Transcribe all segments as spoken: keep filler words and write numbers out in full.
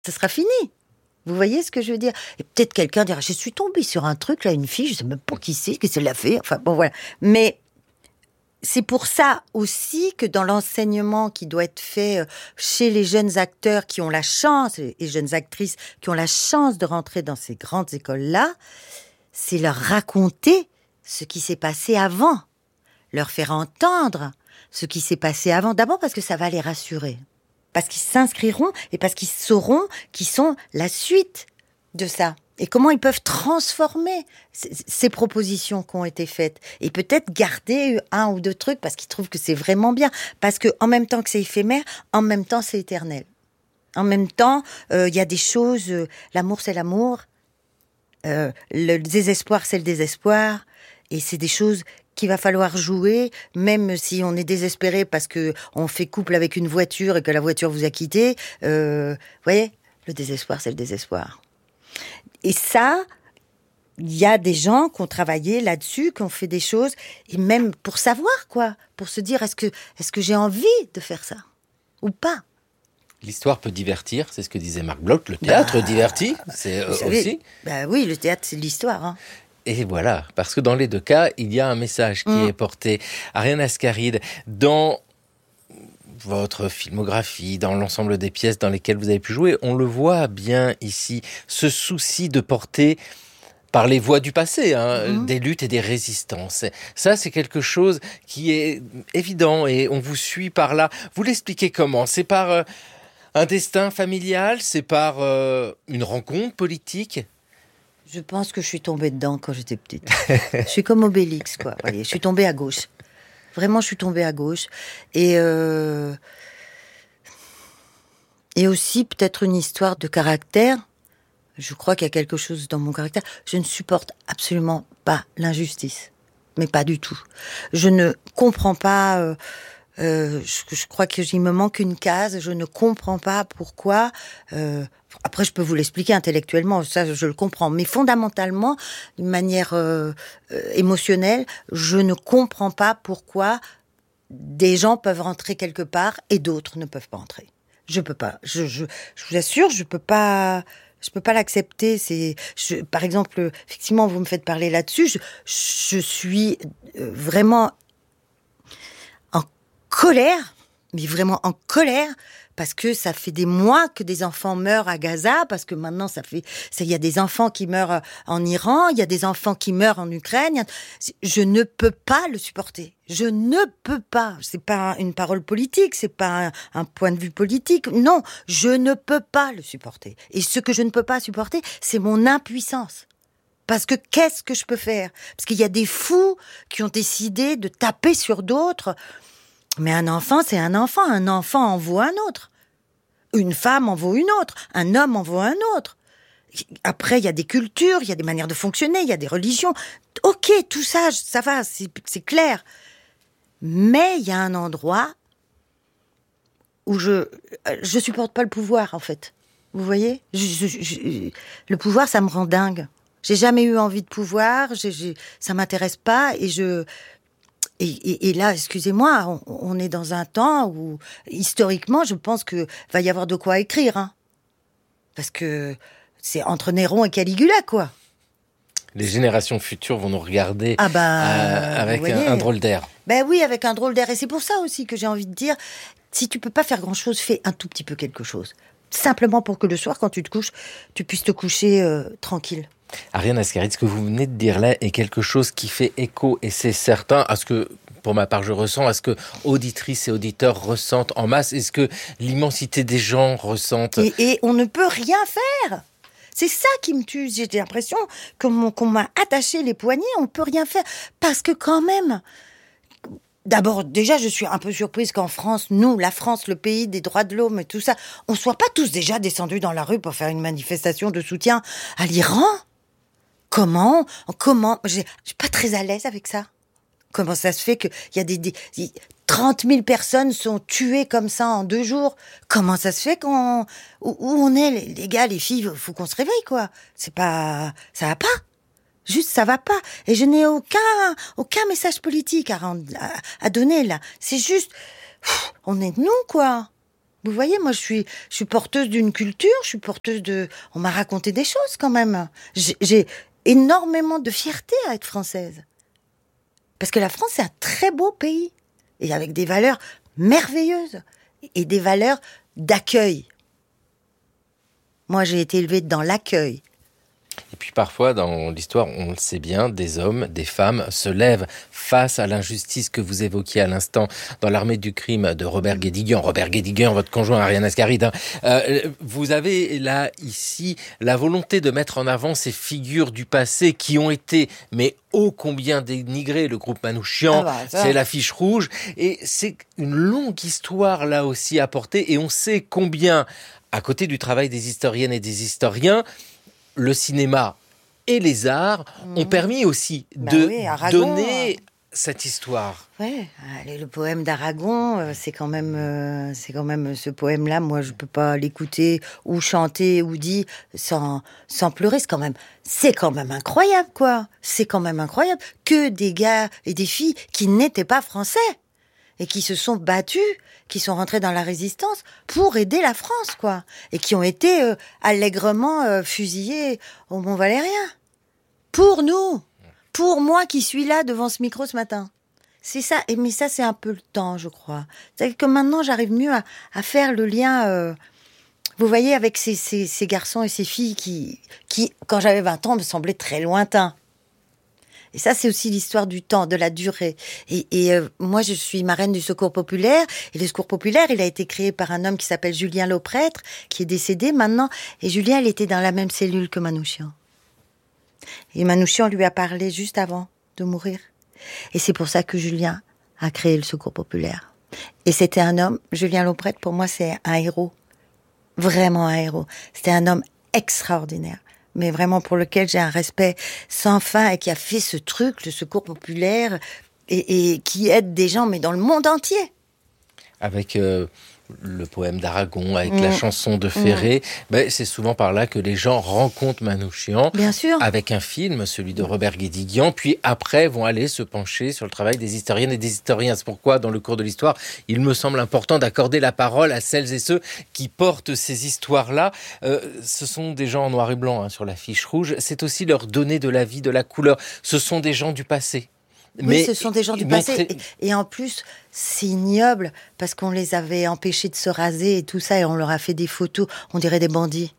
Ce sera fini. Vous voyez ce que je veux dire? Et peut-être quelqu'un dira, je suis tombée sur un truc, là, une fille, je sais même pas qui c'est, qu'est-ce qu'elle a fait. Enfin, bon, voilà. Mais c'est pour ça aussi que dans l'enseignement qui doit être fait chez les jeunes acteurs qui ont la chance, et jeunes actrices qui ont la chance de rentrer dans ces grandes écoles-là, c'est leur raconter ce qui s'est passé avant. Leur faire entendre ce qui s'est passé avant. D'abord parce que ça va les rassurer. Parce qu'ils s'inscriront et parce qu'ils sauront qu'ils sont la suite de ça. Et comment ils peuvent transformer ces propositions qui ont été faites. Et peut-être garder un ou deux trucs parce qu'ils trouvent que c'est vraiment bien. Parce que en même temps que c'est éphémère, en même temps c'est éternel. En même temps, il euh, y a des choses, euh, l'amour c'est l'amour, euh, le désespoir c'est le désespoir. Et c'est des choses qu'il va falloir jouer, même si on est désespéré parce que on fait couple avec une voiture et que la voiture vous a quitté. Euh, vous voyez, le désespoir, c'est le désespoir. Et ça, il y a des gens qui ont travaillé là-dessus, qui ont fait des choses, et même pour savoir, quoi, pour se dire, est-ce que, est-ce que j'ai envie de faire ça ou pas? L'histoire peut divertir, c'est ce que disait Marc Bloch. Le théâtre bah, divertit, c'est euh, savez, aussi. Bah oui, le théâtre, c'est de l'histoire, hein. Et voilà, parce que dans les deux cas, il y a un message qui mmh. est porté. Ariane Ascaride, dans votre filmographie, dans l'ensemble des pièces dans lesquelles vous avez pu jouer, on le voit bien ici, ce souci de porter par les voix du passé, hein, mmh. des luttes et des résistances. Ça, c'est quelque chose qui est évident et on vous suit par là. Vous l'expliquez comment? C'est par euh, un destin familial? C'est par euh, une rencontre politique? Je pense que je suis tombée dedans quand j'étais petite. Je suis comme Obélix, quoi. Voyez, je suis tombée à gauche. Vraiment, je suis tombée à gauche. Et, euh... et aussi, peut-être une histoire de caractère. Je crois qu'il y a quelque chose dans mon caractère. Je ne supporte absolument pas l'injustice. Mais pas du tout. Je ne comprends pas... Euh... Euh, je, je crois qu'il me manque une case. Je ne comprends pas pourquoi... Euh... Après, je peux vous l'expliquer intellectuellement, ça, je le comprends. Mais fondamentalement, d'une manière euh, euh, émotionnelle, je ne comprends pas pourquoi des gens peuvent rentrer quelque part et d'autres ne peuvent pas entrer. Je peux pas. Je, je, je vous assure, je peux pas... Je peux pas l'accepter. C'est, je, par exemple, effectivement, vous me faites parler là-dessus. Je, je suis vraiment en colère, mais vraiment en colère, parce que ça fait des mois que des enfants meurent à Gaza, parce que maintenant ça fait, il y a des enfants qui meurent en Iran, il y a des enfants qui meurent en Ukraine. Je ne peux pas le supporter. Je ne peux pas. C'est pas une parole politique, c'est pas un, un point de vue politique. Non, je ne peux pas le supporter. Et ce que je ne peux pas supporter, c'est mon impuissance. Parce que qu'est-ce que je peux faire? Parce qu'il y a des fous qui ont décidé de taper sur d'autres. Mais un enfant, c'est un enfant. Un enfant en vaut un autre. Une femme en vaut une autre. Un homme en vaut un autre. Après, il y a des cultures, il y a des manières de fonctionner, il y a des religions. Ok, tout ça, ça va, c'est, c'est clair. Mais il y a un endroit où je je supporte pas le pouvoir, en fait. Vous voyez, je, je, je, le pouvoir, ça me rend dingue. J'ai jamais eu envie de pouvoir, j'ai, j'ai, ça m'intéresse pas, et je... Et, et, et là, excusez-moi, on, on est dans un temps où, historiquement, je pense que va y avoir de quoi écrire, hein. Parce que c'est entre Néron et Caligula, quoi. Les générations futures vont nous regarder ah bah, euh, avec un, un drôle d'air. Ben oui, avec un drôle d'air. Et c'est pour ça aussi que j'ai envie de dire, si tu peux pas faire grand-chose, fais un tout petit peu quelque chose. Simplement pour que le soir, quand tu te couches, tu puisses te coucher euh, tranquille. Ariane Ascaride, ce que vous venez de dire là est quelque chose qui fait écho, et c'est certain, à ce que, pour ma part, je ressens, à ce que auditrices et auditeurs ressentent en masse, est-ce que l'immensité des gens ressentent... Et, et on ne peut rien faire. C'est ça qui me tue. J'ai l'impression qu'on, qu'on m'a attaché les poignets, on ne peut rien faire. Parce que quand même... D'abord, déjà, je suis un peu surprise qu'en France, nous, la France, le pays des droits de l'homme et tout ça, on soit pas tous déjà descendus dans la rue pour faire une manifestation de soutien à l'Iran. Comment Comment Je suis pas très à l'aise avec ça. Comment ça se fait qu'il y a des, des trente mille personnes sont tuées comme ça en deux jours? Comment ça se fait qu'on où, où on est, les, les gars, les filles, faut qu'on se réveille, quoi. C'est pas, ça va pas. Juste, ça va pas. Et je n'ai aucun, aucun message politique à, rendre, à, à donner, là. C'est juste, pff, on est de nous, quoi. Vous voyez, moi, je suis, je suis porteuse d'une culture, je suis porteuse de... On m'a raconté des choses, quand même. J'ai, j'ai énormément de fierté à être française. Parce que la France, c'est un très beau pays. Et avec des valeurs merveilleuses. Et des valeurs d'accueil. Moi, j'ai été élevée dans l'accueil. Et puis parfois, dans l'histoire, on le sait bien, des hommes, des femmes se lèvent face à l'injustice que vous évoquiez à l'instant dans l'Armée du crime de Robert Guédiguian. Robert Guédiguian, votre conjoint Ariane Ascaride. Hein. Euh, vous avez là, ici, la volonté de mettre en avant ces figures du passé qui ont été, mais ô combien dénigrées. Le groupe Manouchian, ah bah, c'est l'affiche rouge. Et c'est une longue histoire là aussi à porter. Et on sait combien, à côté du travail des historiennes et des historiens, le cinéma et les arts mmh. ont permis aussi bah de oui, Aragon, donner euh... cette histoire. Ouais, allez, le poème d'Aragon, euh, c'est quand même, euh, c'est quand même ce poème-là. Moi, je peux pas l'écouter ou chanter ou dire sans sans pleurer. C'est quand même, c'est quand même incroyable, quoi. C'est quand même incroyable que des gars et des filles qui n'étaient pas français et qui se sont battus, qui sont rentrés dans la résistance pour aider la France, quoi. Et qui ont été euh, allègrement euh, fusillés au Mont-Valérien. Pour nous. Pour moi qui suis là devant ce micro ce matin. C'est ça. Et, mais ça, c'est un peu le temps, je crois. C'est-à-dire que maintenant, j'arrive mieux à, à faire le lien, euh, vous voyez, avec ces, ces, ces garçons et ces filles qui, qui, quand j'avais vingt ans, me semblaient très lointains. Et ça, c'est aussi l'histoire du temps, de la durée. Et, et euh, moi, je suis marraine du Secours populaire. Et le Secours populaire, il a été créé par un homme qui s'appelle Julien Lauprêtre, qui est décédé maintenant. Et Julien, il était dans la même cellule que Manouchian. Et Manouchian lui a parlé juste avant de mourir. Et c'est pour ça que Julien a créé le Secours populaire. Et c'était un homme, Julien Lauprêtre, pour moi, c'est un héros. Vraiment un héros. C'était un homme extraordinaire. Mais vraiment pour lequel j'ai un respect sans fin et qui a fait ce truc, le Secours populaire, et, et qui aide des gens, mais dans le monde entier. Avec euh, le poème d'Aragon, avec mmh. la chanson de Ferré, mmh. ben, c'est souvent par là que les gens rencontrent Manouchian. Bien sûr. Avec un film, celui de Robert Guédiguian, puis après vont aller se pencher sur le travail des historiennes et des historiens. C'est pourquoi, dans le cours de l'histoire, il me semble important d'accorder la parole à celles et ceux qui portent ces histoires-là. Euh, ce sont des gens en noir et blanc hein, sur l'affiche rouge. C'est aussi leur donner de la vie, de la couleur. Ce sont des gens du passé. Oui, mais ce sont des gens du passé. Et, et en plus, c'est ignoble parce qu'on les avait empêchés de se raser et tout ça, et on leur a fait des photos. On dirait des bandits.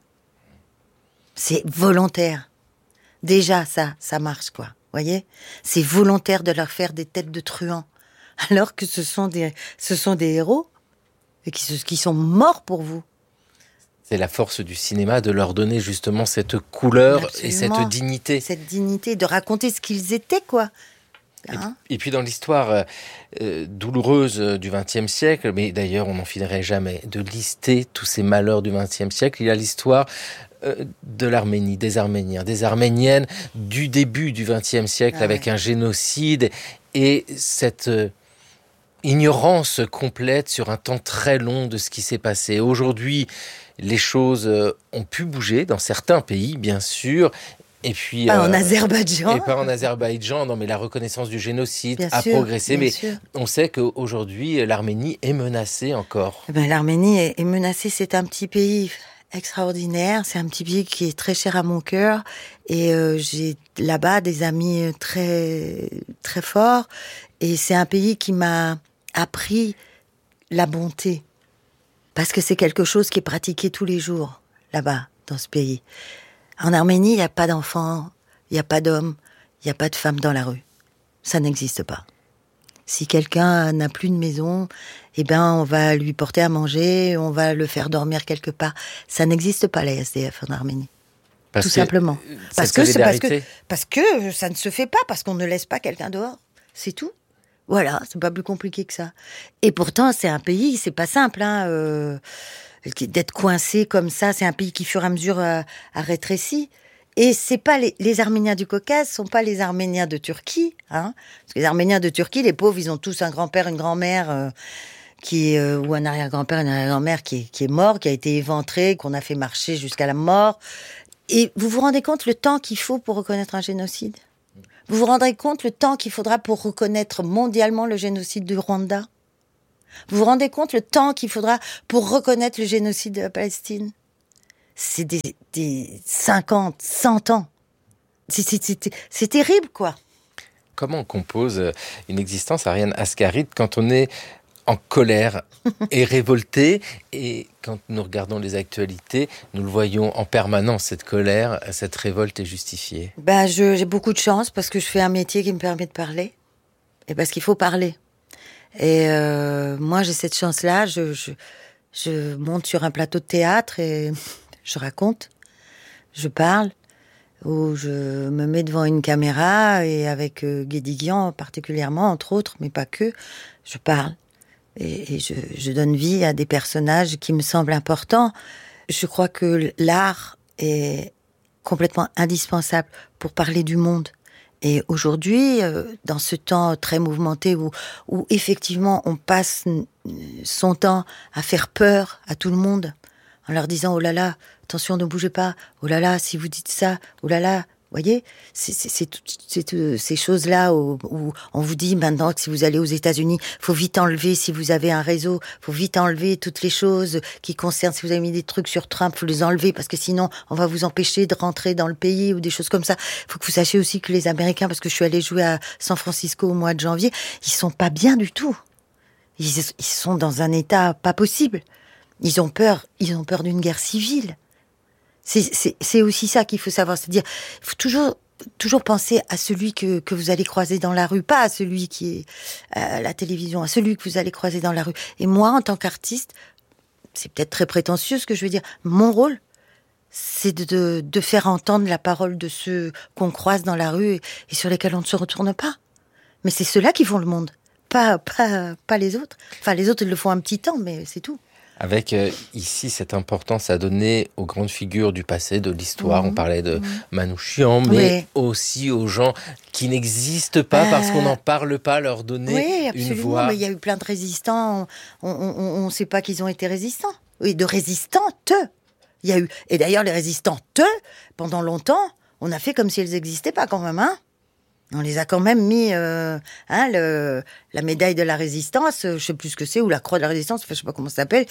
C'est volontaire. Déjà, ça, ça marche, quoi. Voyez ? C'est volontaire de leur faire des têtes de truands. Alors que ce sont des, ce sont des héros et qui, qui sont morts pour vous. C'est la force du cinéma de leur donner justement cette couleur Absolument. Et cette dignité. Cette dignité, de raconter ce qu'ils étaient, quoi. Hein et, et puis dans l'histoire euh, douloureuse du vingtième siècle, mais d'ailleurs on n'en finirait jamais de lister tous ces malheurs du vingtième siècle, il y a l'histoire euh, de l'Arménie, des Arméniens, des Arméniennes du début du vingtième siècle ah avec ouais. un génocide et cette euh, ignorance complète sur un temps très long de ce qui s'est passé. Aujourd'hui, les choses euh, ont pu bouger dans certains pays, bien sûr. Et puis, pas euh, en Azerbaïdjan. Et pas en Azerbaïdjan, non, mais la reconnaissance du génocide bien a sûr, progressé. Mais sûr. on sait qu'aujourd'hui, l'Arménie est menacée encore. Eh ben, L'Arménie est, est menacée. C'est un petit pays extraordinaire. C'est un petit pays qui est très cher à mon cœur. Et euh, j'ai là-bas des amis très, très forts. Et c'est un pays qui m'a appris la bonté. Parce que c'est quelque chose qui est pratiqué tous les jours, là-bas, dans ce pays. En Arménie, il n'y a pas d'enfants, il n'y a pas d'hommes, il n'y a pas de femmes dans la rue. Ça n'existe pas. Si quelqu'un n'a plus de maison, eh ben, on va lui porter à manger, on va le faire dormir quelque part. Ça n'existe pas, les S D F en Arménie. Parce Tout simplement. Parce que c'est parce que, parce que ça ne se fait pas, parce qu'on ne laisse pas quelqu'un dehors. C'est tout. Voilà, c'est pas plus compliqué que ça. Et pourtant, c'est un pays, c'est pas simple, hein, euh, d'être coincé comme ça. C'est un pays qui, fur et à mesure, a, a rétréci. Et c'est pas les, les Arméniens du Caucase sont pas les Arméniens de Turquie, hein. Parce que les Arméniens de Turquie, les pauvres, ils ont tous un grand-père, une grand-mère, euh, qui est, euh, ou un arrière-grand-père, une arrière-grand-mère qui est, qui est mort, qui a été éventré, qu'on a fait marcher jusqu'à la mort. Et vous vous rendez compte le temps qu'il faut pour reconnaître un génocide ? Vous vous rendrez compte le temps qu'il faudra pour reconnaître mondialement le génocide du Rwanda ? Vous vous rendez compte le temps qu'il faudra pour reconnaître le génocide de la Palestine ? C'est des, des cinquante, cent ans. C'est, c'est, c'est, c'est terrible, quoi. Comment on compose une existence, Ariane Ascaride, quand on est en colère et révolté, et quand nous regardons les actualités, nous le voyons en permanence, cette colère, cette révolte est justifiée? Ben, je, j'ai beaucoup de chance parce que je fais un métier qui me permet de parler, et parce qu'il faut parler. Et euh, moi, j'ai cette chance-là, je, je, je monte sur un plateau de théâtre et je raconte, je parle, ou je me mets devant une caméra, et avec euh, Guédiguian particulièrement, entre autres, mais pas que, je parle. Et, et je, je donne vie à des personnages qui me semblent importants. Je crois que l'art est complètement indispensable pour parler du monde. Et aujourd'hui, euh, dans ce temps très mouvementé où, où effectivement on passe son temps à faire peur à tout le monde, en leur disant « Oh là là, attention, ne bougez pas. Oh là là, si vous dites ça, oh là là. » Vous voyez, c'est, c'est, c'est, c'est, c'est ces choses-là où, où on vous dit maintenant que si vous allez aux États-Unis, faut vite enlever, si vous avez un réseau, faut vite enlever toutes les choses qui concernent, si vous avez mis des trucs sur Trump, faut les enlever parce que sinon on va vous empêcher de rentrer dans le pays ou des choses comme ça. Faut que vous sachiez aussi que les Américains, parce que je suis allée jouer à San Francisco au mois de janvier, ils sont pas bien du tout. Ils, ils sont dans un état pas possible. Ils ont peur, ils ont peur d'une guerre civile. C'est, c'est, c'est aussi ça qu'il faut savoir, c'est-à-dire, il faut toujours, toujours penser à celui que, que vous allez croiser dans la rue, pas à celui qui est à la télévision, à celui que vous allez croiser dans la rue. Et moi, en tant qu'artiste, c'est peut-être très prétentieux ce que je veux dire, mon rôle, c'est de, de, de faire entendre la parole de ceux qu'on croise dans la rue et, et sur lesquels on ne se retourne pas. Mais c'est ceux-là qui font le monde, pas, pas, pas les autres. Enfin, les autres, ils le font un petit temps, mais c'est tout. Avec euh, ici cette importance à donner aux grandes figures du passé, de l'histoire. Mmh. On parlait de mmh. Manouchian, mais oui. aussi aux gens qui n'existent pas euh... parce qu'on n'en parle pas, leur donner oui, une voix. Mais il y a eu plein de résistants. On ne sait pas qu'ils ont été résistants. Oui, de résistantes. Il y a eu. Et d'ailleurs, les résistantes, pendant longtemps, on a fait comme si elles n'existaient pas quand même, hein. On les a quand même mis, euh, hein, le, la médaille de la résistance, je sais plus ce que c'est, ou la croix de la résistance, enfin, je sais pas comment ça s'appelle.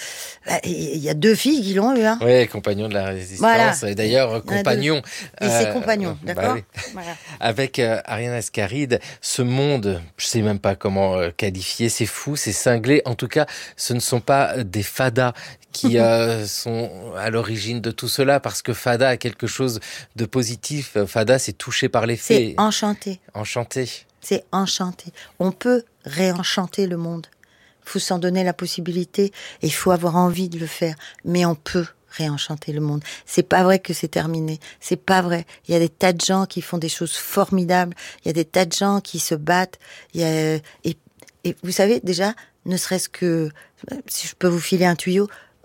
Il y a deux filles qui l'ont eu, hein. Oui, compagnons de la résistance. Voilà. Et d'ailleurs, compagnons. Et euh, c'est compagnons, d'accord. Bah oui. Voilà. Avec euh, Ariane Ascaride, ce monde, je sais même pas comment euh, qualifier, c'est fou, c'est cinglé. En tout cas, ce ne sont pas des fadas qui euh, sont à l'origine de tout cela, parce que Fada a quelque chose de positif. Fada, c'est touché par les faits. C'est enchanté. Enchanté. C'est enchanté. On peut réenchanter le monde. Il faut s'en donner la possibilité et il faut avoir envie de le faire. Mais on peut réenchanter le monde. C'est pas vrai que c'est terminé. C'est pas vrai. Il y a des tas de gens qui font des choses formidables. Il y a des tas de gens qui se battent. Il y a... et, et vous savez, déjà, ne serait-ce que... Si je peux vous filer un tuyau...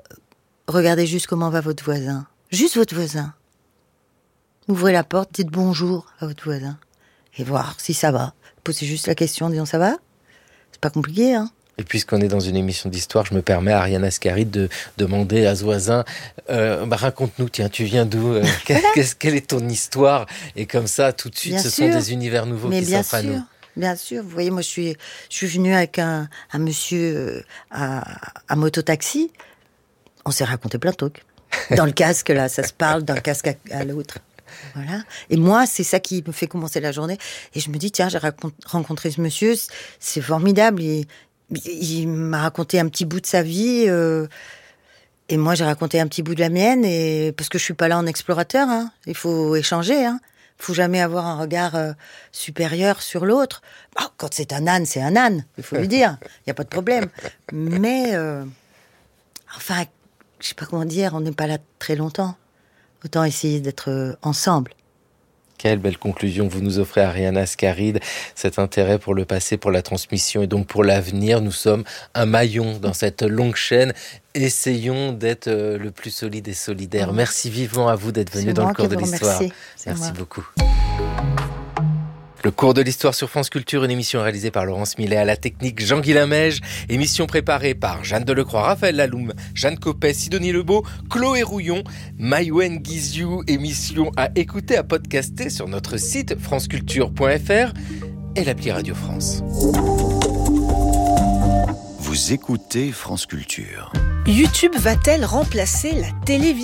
Regardez juste comment va votre voisin. Juste votre voisin. Ouvrez la porte, dites bonjour à votre voisin. Et voir si ça va. Posez juste la question en disant ça va. C'est pas compliqué, hein. Et puisqu'on est dans une émission d'histoire, je me permets, à Ariane Ascaride, de demander à ce voisin, euh, bah, raconte-nous, tiens, tu viens d'où euh, quelle, quelle est ton histoire? Et comme ça, tout de suite, bien ce sûr. Sont des univers nouveaux Mais qui bien s'offrent sûr. à nous. Bien sûr, vous voyez, moi je suis, je suis venue avec un, un monsieur à, à mototaxi. On s'est raconté plein de trucs. Dans le casque, là, ça se parle d'un casque à, à l'autre. Voilà. Et moi, c'est ça qui me fait commencer la journée. Et je me dis, tiens, j'ai rencontré ce monsieur, c'est formidable. Il, il m'a raconté un petit bout de sa vie. Euh, et moi, j'ai raconté un petit bout de la mienne. Et, parce que je suis pas là en explorateur. Hein. Il faut échanger. Hein. Il faut jamais avoir un regard euh, supérieur sur l'autre. Bon, quand c'est un âne, c'est un âne. Il faut lui dire. Il n'y a pas de problème. Mais, euh, enfin... Je sais pas comment dire, on n'est pas là très longtemps. Autant essayer d'être ensemble. Quelle belle conclusion vous nous offrez, Ariane Ascaride. Cet intérêt pour le passé, pour la transmission et donc pour l'avenir. Nous sommes un maillon dans cette longue chaîne. Essayons d'être le plus solide et solidaire. Mmh. Merci vivement à vous d'être venu dans le cours de l'histoire. Merci moi. beaucoup. Le cours de l'histoire sur France Culture, une émission réalisée par Laurence Millet, à la technique Jean-Guilain Mège, émission préparée par Jeanne Delecroix, Raphaël Laloum, Jeanne Copet, Sidonie Lebeau, Chloé Rouillon, Maïwen Guizou, émission à écouter, à podcaster sur notre site franceculture point f r et l'appli Radio France. Vous Vous écoutez France Culture. YouTube va-t-elle remplacer la télévision ?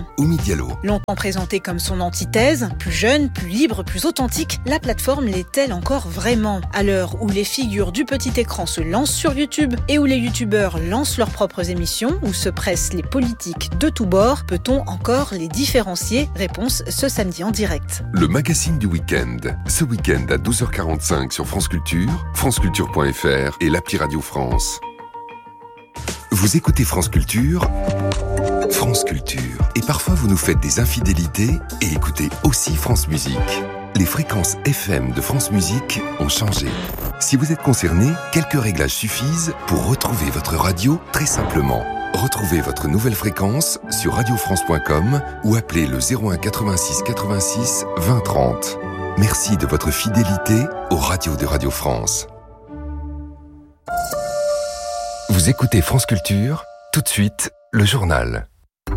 Oumi Diallo. Longtemps présentée comme son antithèse, plus jeune, plus libre, plus authentique, la plateforme l'est-elle encore vraiment ? À l'heure où les figures du petit écran se lancent sur YouTube et où les youtubeurs lancent leurs propres émissions, où se pressent les politiques de tous bords, peut-on encore les différencier ? Réponse ce samedi en direct. Le magazine du week-end. Ce week-end à douze heures quarante-cinq sur France Culture, franceculture point f r et l'appli Radio France. Vous écoutez France Culture, France Culture. Et parfois vous nous faites des infidélités et écoutez aussi France Musique. Les fréquences F M de France Musique ont changé. Si vous êtes concerné, quelques réglages suffisent pour retrouver votre radio très simplement. Retrouvez votre nouvelle fréquence sur radio france point com ou appelez le zéro un quatre-vingt-six quatre-vingt-six vingt trente. Merci de votre fidélité aux radios de Radio France. Vous écoutez France Culture, tout de suite, le journal.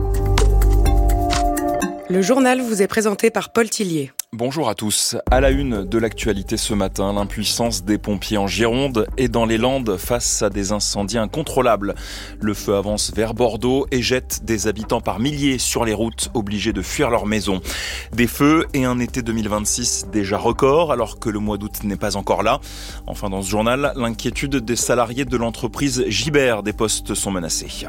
Le journal vous est présenté par Paul Tillier. Bonjour à tous. À la une de l'actualité ce matin, l'impuissance des pompiers en Gironde et dans les Landes face à des incendies incontrôlables. Le feu avance vers Bordeaux et jette des habitants par milliers sur les routes, obligés de fuir leur maison. Des feux et un été deux mille vingt-six déjà record, alors que le mois d'août n'est pas encore là. Enfin, dans ce journal, l'inquiétude des salariés de l'entreprise Gibert, des postes sont menacés.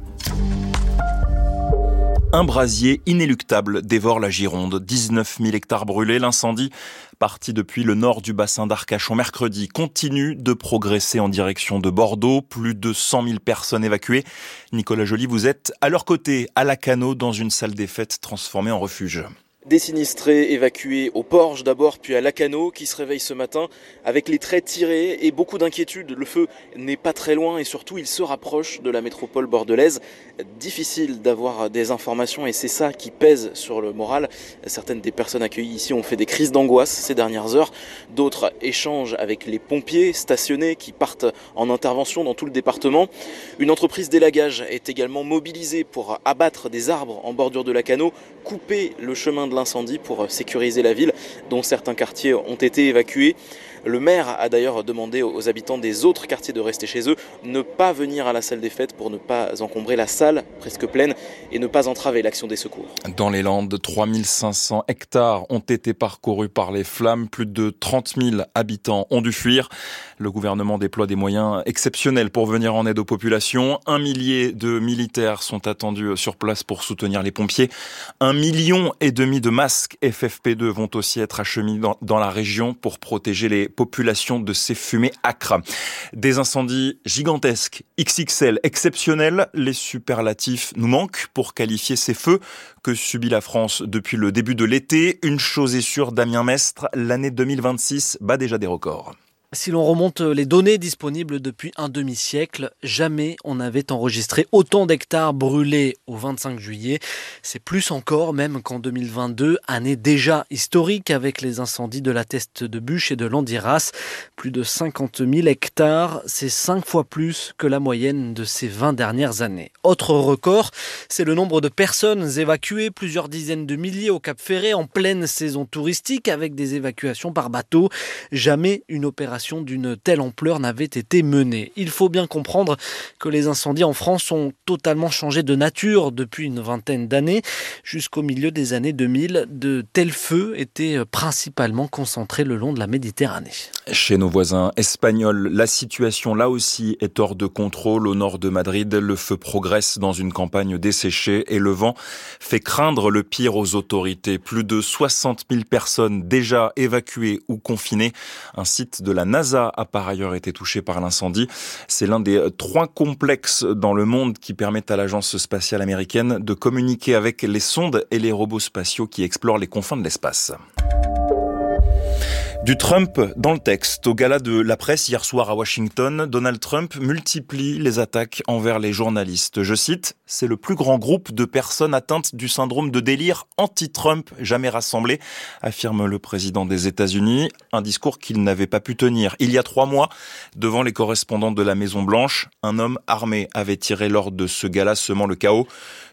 Un brasier inéluctable dévore la Gironde. dix-neuf mille hectares brûlés. L'incendie, parti depuis le nord du bassin d'Arcachon mercredi, continue de progresser en direction de Bordeaux. Plus de cent mille personnes évacuées. Nicolas Joly, vous êtes à leur côté, à Lacanau, dans une salle des fêtes transformée en refuge. Des sinistrés évacués au Porge d'abord, puis à Lacanau, qui se réveille ce matin avec les traits tirés et beaucoup d'inquiétude. Le feu n'est pas très loin et surtout il se rapproche de la métropole bordelaise. Difficile d'avoir des informations et c'est ça qui pèse sur le moral. Certaines des personnes accueillies ici ont fait des crises d'angoisse ces dernières heures. D'autres échangent avec les pompiers stationnés qui partent en intervention dans tout le département. Une entreprise d'élagage est également mobilisée pour abattre des arbres en bordure de Lacanau, couper le chemin de l'incendie pour sécuriser la ville, dont certains quartiers ont été évacués. Le maire a d'ailleurs demandé aux habitants des autres quartiers de rester chez eux, ne pas venir à la salle des fêtes pour ne pas encombrer la salle presque pleine et ne pas entraver l'action des secours. Dans les Landes, trois mille cinq cents hectares ont été parcourus par les flammes. Plus de trente mille habitants ont dû fuir. Le gouvernement déploie des moyens exceptionnels pour venir en aide aux populations. Un millier de militaires sont attendus sur place pour soutenir les pompiers. Un million et demi de masques F F P deux vont aussi être acheminés dans, dans la région pour protéger les populations de ces fumées âcres. Des incendies gigantesques, X X L, exceptionnels. Les superlatifs nous manquent pour qualifier ces feux que subit la France depuis le début de l'été. Une chose est sûre, Damien Mestre, l'année deux mille vingt-six bat déjà des records. Si l'on remonte les données disponibles depuis un demi-siècle, jamais on n'avait enregistré autant d'hectares brûlés au vingt-cinq juillet. C'est plus encore même qu'en deux mille vingt-deux, année déjà historique avec les incendies de la Teste de Buch et de Landiras. Plus de cinquante mille hectares, c'est cinq fois plus que la moyenne de ces vingt dernières années. Autre record, c'est le nombre de personnes évacuées, plusieurs dizaines de milliers au Cap Ferret en pleine saison touristique avec des évacuations par bateau. Jamais une opération d'une telle ampleur n'avait été menée. Il faut bien comprendre que les incendies en France ont totalement changé de nature depuis une vingtaine d'années. Jusqu'au milieu des années deux mille, de tels feux étaient principalement concentrés le long de la Méditerranée. Chez nos voisins espagnols, la situation là aussi est hors de contrôle. Au nord de Madrid, le feu progresse dans une campagne desséchée et le vent fait craindre le pire aux autorités. Plus de soixante mille personnes déjà évacuées ou confinées. Un site de la NASA a par ailleurs été touché par l'incendie. C'est l'un des trois complexes dans le monde qui permettent à l'agence spatiale américaine de communiquer avec les sondes et les robots spatiaux qui explorent les confins de l'espace. Du Trump dans le texte. Au gala de la presse hier soir à Washington, Donald Trump multiplie les attaques envers les journalistes. Je cite, « C'est le plus grand groupe de personnes atteintes du syndrome de délire anti-Trump jamais rassemblé », affirme le président des États-Unis. Un discours qu'il n'avait pas pu tenir. Il y a trois mois, devant les correspondants de la Maison-Blanche, un homme armé avait tiré lors de ce gala semant le chaos.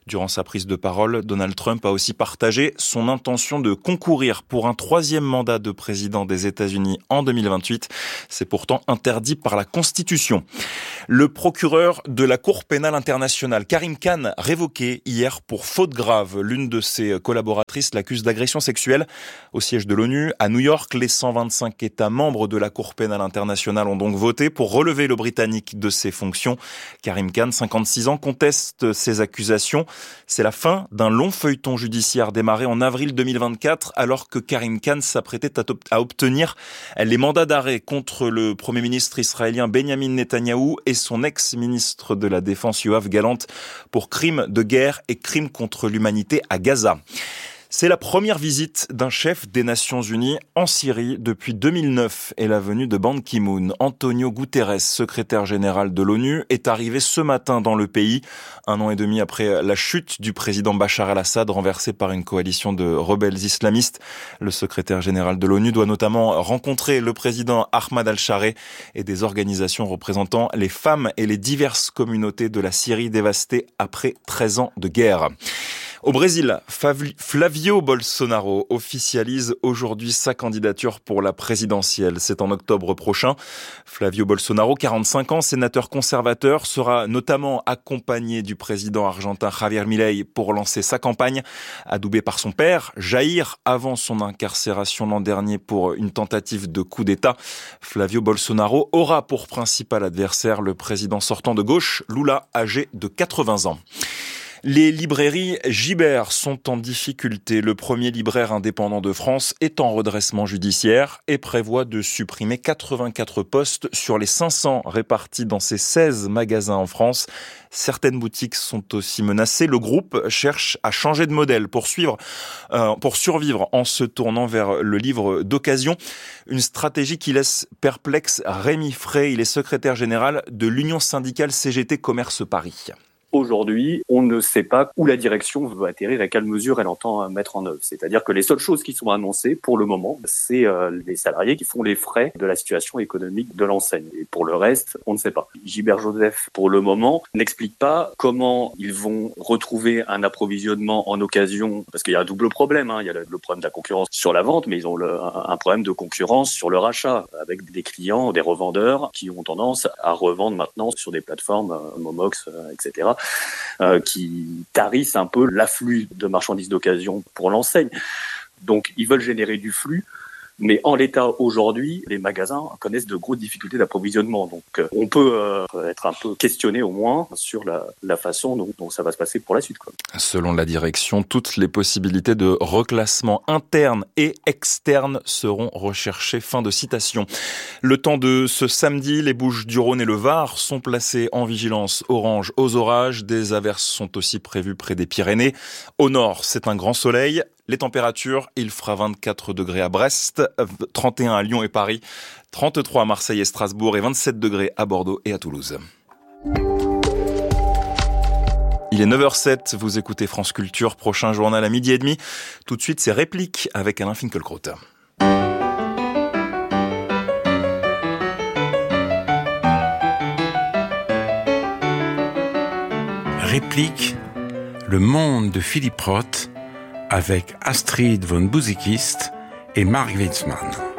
Durant sa prise de parole, Donald Trump a aussi partagé son intention de concourir pour un troisième mandat de président des États-Unis en deux mille vingt-huit. C'est pourtant interdit par la Constitution. Le procureur de la Cour pénale internationale, Karim Khan, révoqué hier pour faute grave. L'une de ses collaboratrices l'accuse d'agression sexuelle au siège de l'ONU. À New York, les cent vingt-cinq États membres de la Cour pénale internationale ont donc voté pour relever le Britannique de ses fonctions. Karim Khan, cinquante-six ans, conteste ces accusations. C'est la fin d'un long feuilleton judiciaire démarré en avril deux mille vingt-quatre, alors que Karim Khan s'apprêtait à obtenir les mandats d'arrêt contre le Premier ministre israélien Benjamin Netanyahou et son ex-ministre de la Défense Yoav Gallant pour crimes de guerre et crimes contre l'humanité à Gaza. C'est la première visite d'un chef des Nations Unies en Syrie depuis deux mille neuf et la venue de Ban Ki-moon. Antonio Guterres, secrétaire général de l'ONU, est arrivé ce matin dans le pays, un an et demi après la chute du président Bachar el-Assad renversé par une coalition de rebelles islamistes. Le secrétaire général de l'ONU doit notamment rencontrer le président Ahmad al-Shareh et des organisations représentant les femmes et les diverses communautés de la Syrie dévastée après treize ans de guerre. Au Brésil, Flavio Bolsonaro officialise aujourd'hui sa candidature pour la présidentielle. C'est en octobre prochain. Flavio Bolsonaro, quarante-cinq ans, sénateur conservateur, sera notamment accompagné du président argentin Javier Milei pour lancer sa campagne, adoubé par son père, Jair, avant son incarcération l'an dernier pour une tentative de coup d'État. Flavio Bolsonaro aura pour principal adversaire le président sortant de gauche, Lula, âgé de quatre-vingts ans. Les librairies Gibert sont en difficulté. Le premier libraire indépendant de France est en redressement judiciaire et prévoit de supprimer quatre-vingt-quatre postes sur les cinq cents répartis dans ses seize magasins en France. Certaines boutiques sont aussi menacées. Le groupe cherche à changer de modèle pour suivre, euh, pour survivre en se tournant vers le livre d'occasion. Une stratégie qui laisse perplexe Rémi Frey. Il est secrétaire général de l'Union syndicale C G T Commerce Paris. Aujourd'hui, on ne sait pas où la direction veut atterrir et quelles mesures elle entend mettre en œuvre. C'est-à-dire que les seules choses qui sont annoncées pour le moment, c'est euh, les salariés qui font les frais de la situation économique de l'enseigne. Et pour le reste, on ne sait pas. Gilbert Joseph, pour le moment, n'explique pas comment ils vont retrouver un approvisionnement en occasion, parce qu'il y a un double problème. Hein. Il y a le, le problème de la concurrence sur la vente, mais ils ont le, un problème de concurrence sur le rachat, avec des clients, des revendeurs qui ont tendance à revendre maintenant sur des plateformes, euh, Momox, euh, et cetera, Euh, qui tarissent un peu l'afflux de marchandises d'occasion pour l'enseigne. Donc, ils veulent générer du flux, mais en l'état aujourd'hui, les magasins connaissent de grosses difficultés d'approvisionnement. Donc, euh, on peut euh, être un peu questionné au moins sur la, la façon dont, dont ça va se passer pour la suite, quoi. Selon la direction, toutes les possibilités de reclassement interne et externe seront recherchées. Fin de citation. Le temps de ce samedi, les Bouches-du-Rhône et le Var sont placés en vigilance orange aux orages. Des averses sont aussi prévues près des Pyrénées. Au nord, c'est un grand soleil. Les températures, il fera vingt-quatre degrés à Brest, trente et un à Lyon et Paris, trente-trois à Marseille et Strasbourg et vingt-sept degrés à Bordeaux et à Toulouse. Il est neuf heures zéro sept, vous écoutez France Culture, prochain journal à midi et demi. Tout de suite, c'est Réplique avec Alain Finkielkraut. Réplique, le monde de Philippe Roth, avec Astrid von Buzikist et Mark Weitzman.